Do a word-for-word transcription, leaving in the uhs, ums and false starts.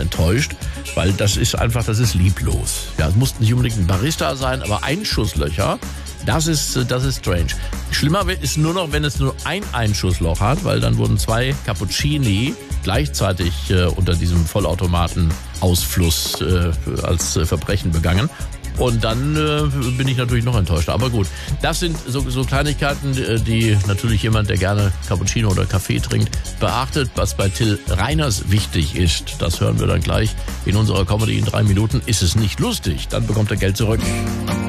enttäuscht, weil das ist einfach, das ist lieblos. Ja, es muss nicht unbedingt ein Barista sein, aber Einschusslöcher, das ist, das ist strange. Schlimmer ist nur noch, wenn es nur ein Einschussloch hat, weil dann wurden zwei Cappuccini gleichzeitig äh, unter diesem Vollautomaten-Ausfluss äh, als äh, Verbrechen begangen. Und dann äh, bin ich natürlich noch enttäuscht. Aber gut, das sind so, so Kleinigkeiten, die natürlich jemand, der gerne Cappuccino oder Kaffee trinkt, beachtet. Was bei Till Reiners wichtig ist, das hören wir dann gleich in unserer Comedy in drei Minuten. Ist es nicht lustig, dann bekommt er Geld zurück.